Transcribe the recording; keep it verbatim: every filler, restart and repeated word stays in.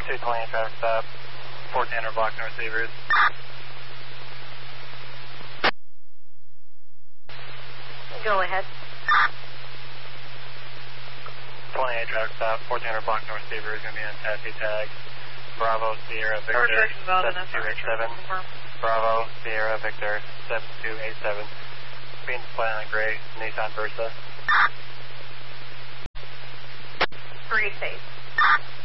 two twenty traffic stop, fourteen hundred block north Seavers. Go ahead. twenty-eight traffic stop, fourteen hundred block north Seavers, going to be on taxi tag. Bravo Sierra Victor seven two eight seven. Bravo Sierra Victor seven two eight seven. Being displayed on gray Nissan Versa. Three safe.